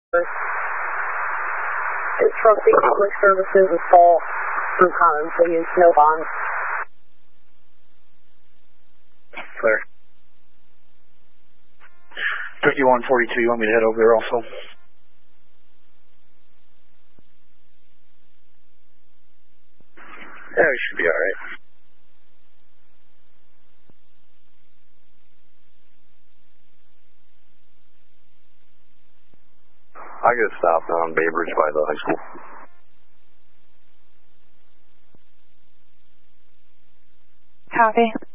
It's from Public Services and Fall through Collins. They use no bonds. Clear. 5142, you want me to head over there also? Yeah, we should be alright. I get stopped on Bay Bridge by the high school. Copy.